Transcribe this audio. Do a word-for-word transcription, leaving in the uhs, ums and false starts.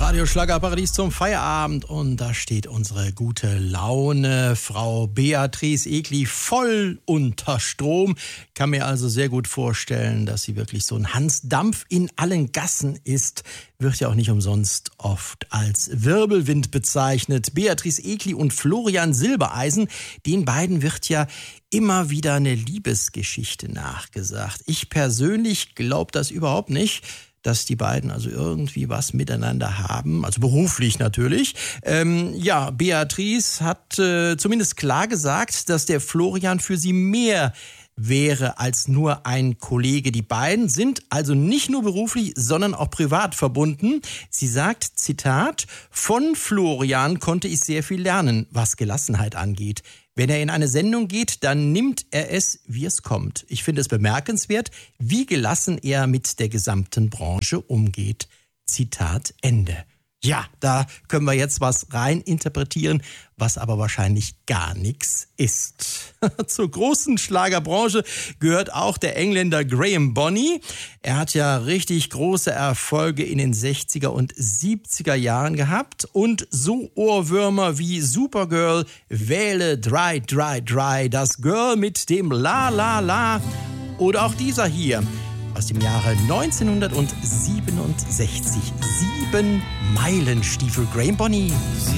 Radio Schlagerparadies zum Feierabend und da steht unsere gute Laune Frau Beatrice Egli voll unter Strom. Kann mir also sehr gut vorstellen, dass sie wirklich so ein Hans Dampf in allen Gassen ist. Wird ja auch nicht umsonst oft als Wirbelwind bezeichnet. Beatrice Egli und Florian Silbereisen, den beiden wird ja immer wieder eine Liebesgeschichte nachgesagt. Ich persönlich glaube das überhaupt nicht, dass die beiden also irgendwie was miteinander haben, also beruflich natürlich. Ähm, ja, Beatrice hat äh, zumindest klar gesagt, dass der Florian für sie mehr wäre als nur ein Kollege. Die beiden sind also nicht nur beruflich, sondern auch privat verbunden. Sie sagt, Zitat, von Florian konnte ich sehr viel lernen, was Gelassenheit angeht. Wenn er in eine Sendung geht, dann nimmt er es, wie es kommt. Ich finde es bemerkenswert, wie gelassen er mit der gesamten Branche umgeht. Zitat Ende. Ja, da können wir jetzt was rein interpretieren, was aber wahrscheinlich gar nichts ist. Zur großen Schlagerbranche gehört auch der Engländer Graham Bonney. Er hat ja richtig große Erfolge in den sechziger und siebziger Jahren gehabt und so Ohrwürmer wie Supergirl, Wähle Dry, Dry, Dry, das Girl mit dem La, La, La oder auch dieser hier aus dem Jahre neunzehnhundertsiebenundsechzig. Sieben Meilenstiefel, Graham Bonney.